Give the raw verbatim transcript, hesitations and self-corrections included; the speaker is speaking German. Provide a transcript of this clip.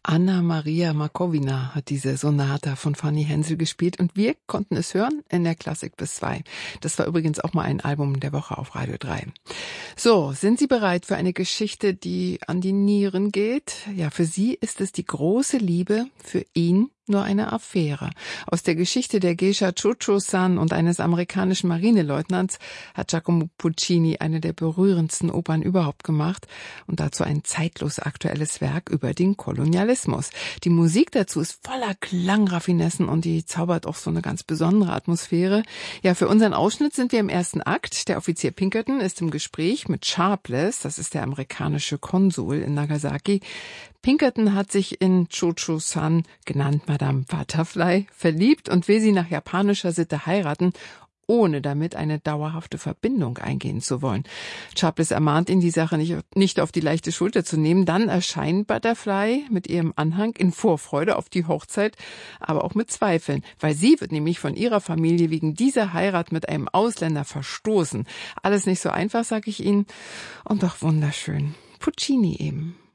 Anna Maria Markowina hat diese Sonata von Fanny Hensel gespielt und wir konnten es hören in der Klassik bis zwei. Das war übrigens auch mal ein Album der Woche auf Radio drei. So, sind Sie bereit für eine Geschichte, die an die Nieren geht? Ja, für Sie ist es die große Liebe, für ihn nur eine Affäre. Aus der Geschichte der Geisha Cho-Cho-san und eines amerikanischen Marineleutnants hat Giacomo Puccini eine der berührendsten Opern überhaupt gemacht und dazu ein zeitlos aktuelles Werk über den Kolonialismus. Die Musik dazu ist voller Klangraffinessen und die zaubert auch so eine ganz besondere Atmosphäre. Ja, für unseren Ausschnitt sind wir im ersten Akt. Der Offizier Pinkerton ist im Gespräch mit Sharpless, das ist der amerikanische Konsul in Nagasaki. Pinkerton hat sich in Cho-Cho-san, genannt Madame Butterfly, verliebt und will sie nach japanischer Sitte heiraten, ohne damit eine dauerhafte Verbindung eingehen zu wollen. Sharpless ermahnt ihn, die Sache nicht, nicht auf die leichte Schulter zu nehmen. Dann erscheint Butterfly mit ihrem Anhang in Vorfreude auf die Hochzeit, aber auch mit Zweifeln, weil sie wird nämlich von ihrer Familie wegen dieser Heirat mit einem Ausländer verstoßen. Alles nicht so einfach, sag ich Ihnen, und doch wunderschön. Puccini eben.